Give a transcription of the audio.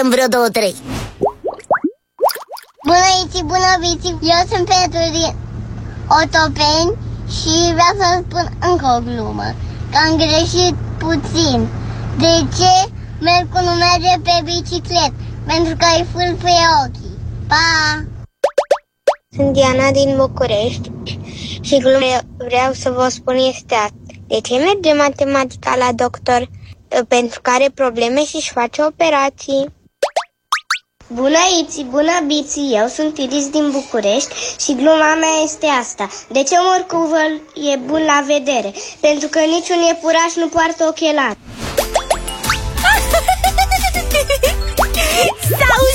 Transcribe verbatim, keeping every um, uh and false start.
zicem vreo două, trei. Bună, Iți, bună, Viți. Eu sunt Petru din Otopeni și vreau să spun încă o glumă, că am greșit puțin. De ce Mercur nu merge pe bicicletă? Pentru că îi fâlfâie ochii. Pa! Sunt Diana din București și gluma vreau să vă spun este asta. De ce merge matematica la doctor? Pentru că are probleme și își face operații. Bună, Iți, bună, Biți, eu sunt Iris din București și gluma mea este asta. De ce morcovul e bun la vedere? Pentru că niciun iepuraș nu poartă ochelari. Sau